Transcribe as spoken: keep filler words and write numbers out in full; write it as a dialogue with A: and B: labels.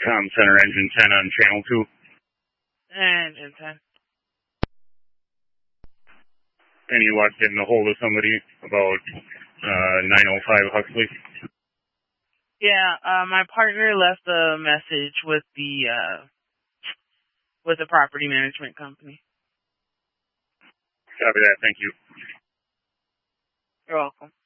A: Com Center Engine ten on channel two.
B: Engine ten.
A: Any luck getting a hold of somebody about uh, nine oh five Huxley?
B: Yeah, uh, my partner left a message with the uh, with the property management company.
A: Copy that. Thank you.
B: You're welcome.